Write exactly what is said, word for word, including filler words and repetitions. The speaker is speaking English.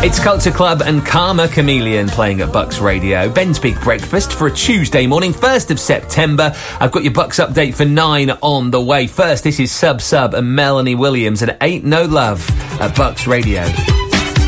It's Culture Club and Karma Chameleon playing at Bucks Radio. Ben's Big Breakfast for a Tuesday morning, first of September. I've got your Bucks update for nine on the way. First, this is Sub Sub and Melanie Williams and Ain't No Love at Bucks Radio.